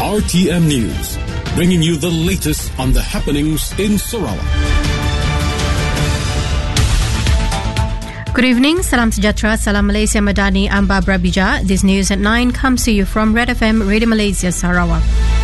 RTM News, bringing you the latest on the happenings in Sarawak. Good evening, Salam Sejahtera, Salam Malaysia Madani, I'm Barbara Bija. This news at 9 comes to you from Red FM, Radio Malaysia, Sarawak.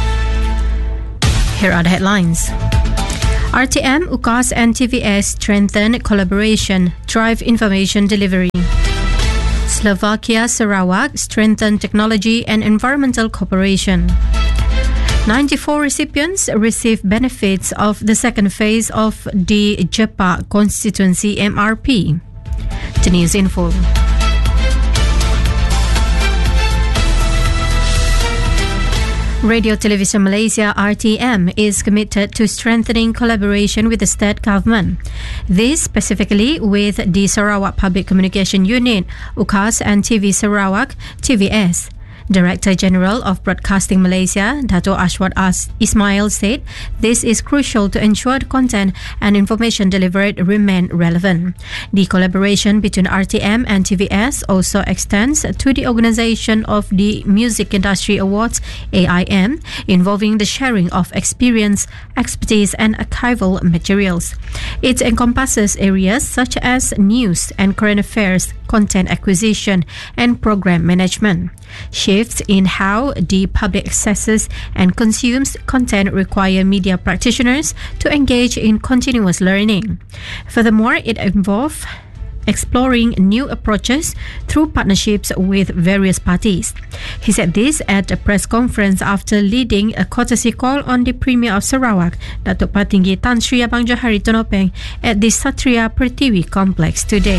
Here are the headlines. RTM, UKAS and TVS strengthen collaboration, drive information delivery. Slovakia, Sarawak strengthen technology and environmental cooperation. 94 recipients receive benefits of the second phase of the Jepak constituency MRP. The news in full. Radio Television Malaysia RTM is committed to strengthening collaboration with the state government. This specifically with the Sarawak Public Communication Unit, UKAS and TV Sarawak, TVS. Director General of Broadcasting Malaysia, Dato' Ashwat Ismail said this is crucial to ensure the content and information delivered remain relevant. The collaboration between RTM and TVS also extends to the organisation of the Music Industry Awards, AIM, involving the sharing of experience, expertise and archival materials. It encompasses areas such as news and current affairs, content acquisition and program management. Shifts in how the public accesses and consumes content require media practitioners to engage in continuous learning. Furthermore, it involves exploring new approaches through partnerships with various parties. He said this at a press conference after leading a courtesy call on the Premier of Sarawak, Datuk Patinggi Tan Sri Abang Johari Tonopeng, at the Satria Pertiwi complex today.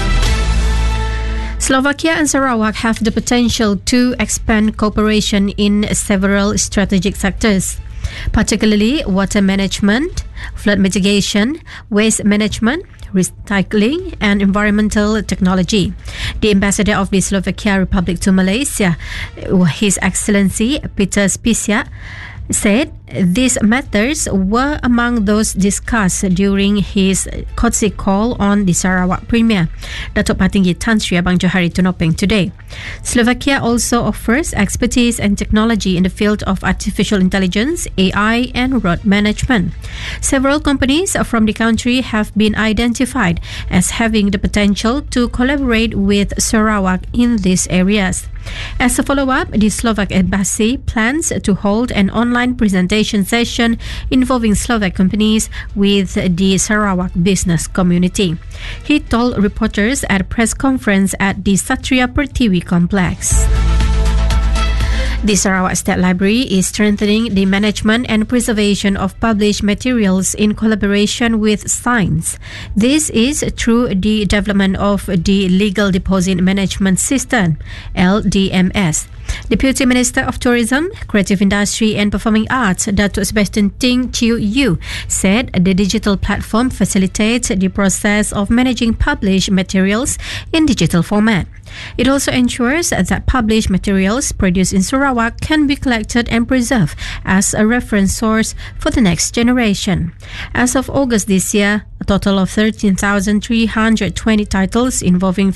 Slovakia and Sarawak have the potential to expand cooperation in several strategic sectors, particularly water management, flood mitigation, waste management, recycling and environmental technology. The ambassador of the Slovakia Republic to Malaysia, His Excellency Peter Spisia, said these matters were among those discussed during his courtesy call on the Sarawak Premier, Datuk Patinggi Tan Sri Abang Johari Tonopeng today. Slovakia also offers expertise and technology in the field of artificial intelligence, AI and road management. Several companies from the country have been identified as having the potential to collaborate with Sarawak in these areas. As a follow-up, the Slovak Embassy plans to hold an online presentation session involving Slovak companies with the Sarawak business community. He told reporters at a press conference at the Satria Pertiwi complex. The Sarawak State Library is strengthening the management and preservation of published materials in collaboration with Science. This is through the development of the Legal Deposit Management System, LDMS. Deputy Minister of Tourism, Creative Industry and Performing Arts, Datuk Sebastian Ting Chiu Yu, said the digital platform facilitates the process of managing published materials in digital format. It also ensures that published materials produced in Sarawak can be collected and preserved as a reference source for the next generation. As of August this year, a total of 13,320 titles involving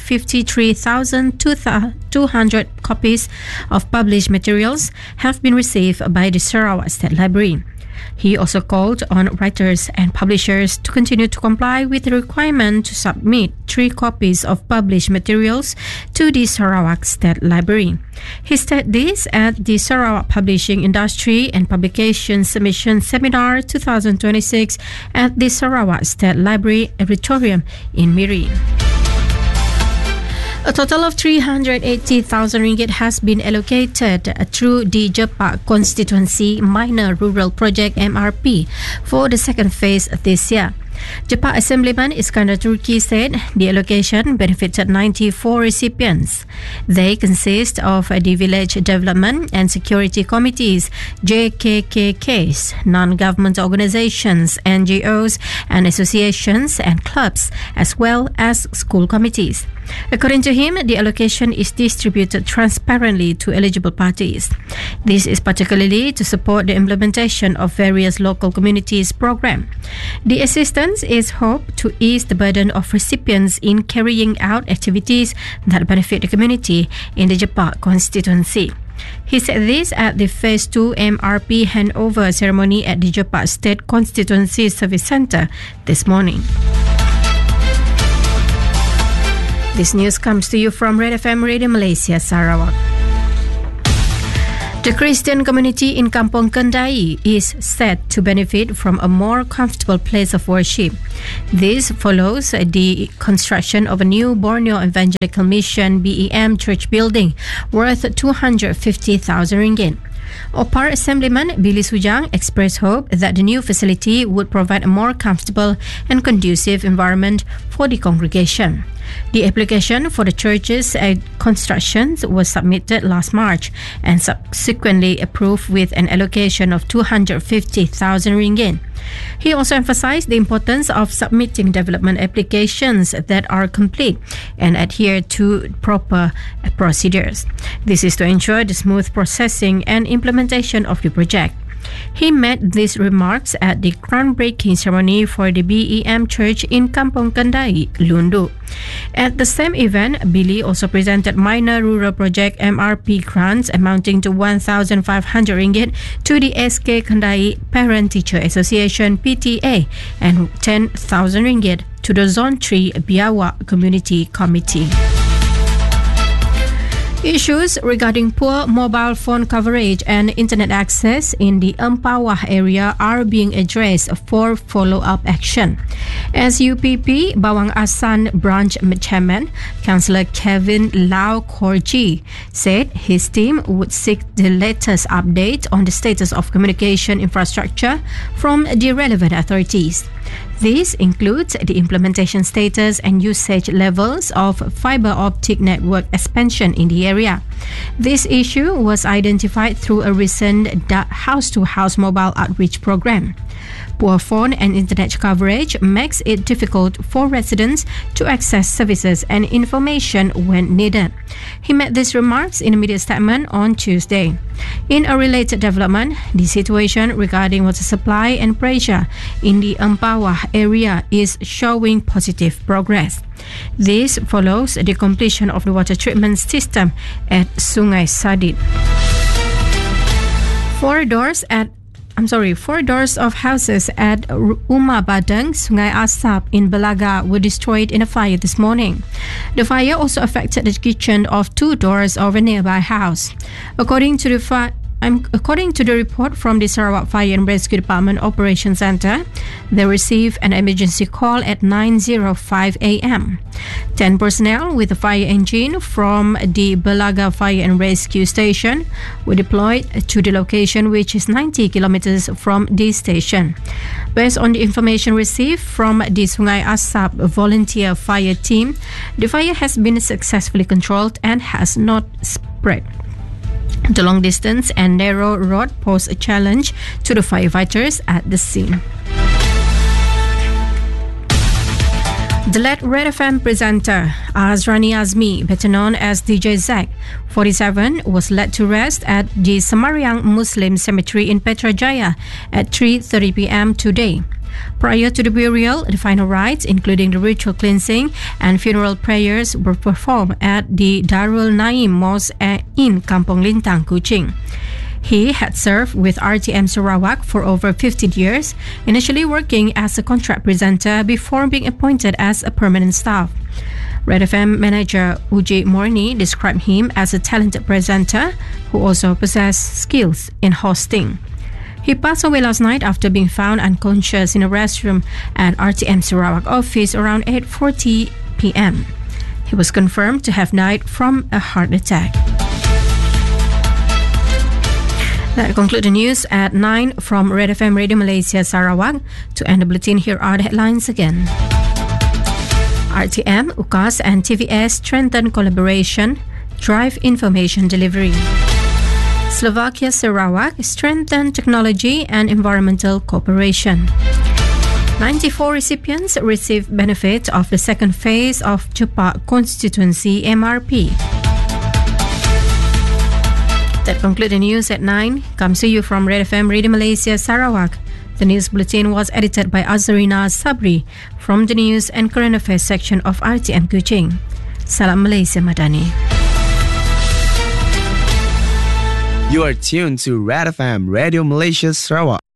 53,200 copies of published materials have been received by the Sarawak State Library. He also called on writers and publishers to continue to comply with the requirement to submit 3 copies of published materials to the Sarawak State Library. He said this at the Sarawak Publishing Industry and Publication Submission Seminar 2026 at the Sarawak State Library Auditorium in Miri. A total of 380,000 ringgit has been allocated through the Jepak Constituency Minor Rural Project MRP for the second phase this year. Jepak Assemblyman Iskandar Turki said the allocation benefited 94 recipients. They consist of the Village Development and Security Committees, JKKKs, non-government organizations, NGOs and associations and clubs, as well as school committees. According to him, the allocation is distributed transparently to eligible parties. This is particularly to support the implementation of various local communities program. The assistance is hoped to ease the burden of recipients in carrying out activities that benefit the community in the Jepak constituency. He said this at the Phase 2 MRP handover ceremony at the Jepak State Constituency Service Centre this morning. This news comes to you from Red FM Radio Malaysia, Sarawak. The Christian community in Kampung Kendai is set to benefit from a more comfortable place of worship. This follows the construction of a new Borneo Evangelical Mission BEM church building worth 250,000 ringgit. Opar Assemblyman Billy Sujang expressed hope that the new facility would provide a more comfortable and conducive environment for the congregation. The application for the church's construction was submitted last March and subsequently approved with an allocation of 250,000 ringgit. He also emphasized the importance of submitting development applications that are complete and adhere to proper procedures. This is to ensure the smooth processing and implementation of the project. He made these remarks at the groundbreaking ceremony for the BEM church in Kampung Kendai, Lundu. At the same event, Billy also presented minor rural project MRP grants amounting to 1,500 ringgit to the SK Kendai Parent Teacher Association PTA and 10,000 ringgit to the Zone 3 Biawak Community Committee. Issues regarding poor mobile phone coverage and internet access in the Ampawah area are being addressed for follow-up action. As UPP Bawang Asan Branch Chairman, Councillor Kevin Lau Korji said his team would seek the latest update on the status of communication infrastructure from the relevant authorities. This includes the implementation status and usage levels of fiber optic network expansion in the area. This issue was identified through a recent house-to-house mobile outreach program. Poor phone and internet coverage makes it difficult for residents to access services and information when needed. He made these remarks in a media statement on Tuesday. In a related development, the situation regarding water supply and pressure in the Ampawah area is showing positive progress. This follows the completion of the water treatment system at Sungai Sadit. Four doors of houses at Uma Badeng, Sungai Asap in Belaga were destroyed in a fire this morning. The fire also affected the kitchen of two doors of a nearby house. According to the report from the Sarawak Fire and Rescue Department Operations Centre, they received an emergency call at 9:05 a.m. 10 personnel with a fire engine from the Belaga Fire and Rescue Station were deployed to the location, which is 90 kilometers from the station. Based on the information received from the Sungai Asap volunteer fire team, the fire has been successfully controlled and has not spread. The long distance and narrow road pose a challenge to the firefighters at the scene. The late Red FM presenter Azrani Azmi, better known as DJ Zack, 47, was laid to rest at the Samariang Muslim Cemetery in Petrajaya at 3:30 p.m. today. Prior to the burial, the final rites, including the ritual cleansing and funeral prayers, were performed at the Darul Naim Mosque in Kampung Lintang, Kuching. He had served with RTM Sarawak for over 15 years, initially working as a contract presenter before being appointed as a permanent staff. Red FM manager Uji Morni described him as a talented presenter who also possessed skills in hosting. He passed away last night after being found unconscious in a restroom at RTM Sarawak office around 8:40 p.m. He was confirmed to have died from a heart attack. That concludes the news at 9 from Red FM Radio Malaysia Sarawak. To end the bulletin, here are the headlines again. RTM, UKAS and TVS strengthen collaboration, drive information delivery. Slovakia Sarawak strengthen technology and environmental cooperation. 94 recipients received benefit of the second phase of Jepak Constituency MRP. That concludes the news at 9. Comes to you from Red FM Radio Malaysia Sarawak. The news bulletin was edited by Azarina Sabri from the News and Current Affairs section of RTM Kuching. Salam Malaysia Madani. You are tuned to Red FM Radio Malaysia Sarawak.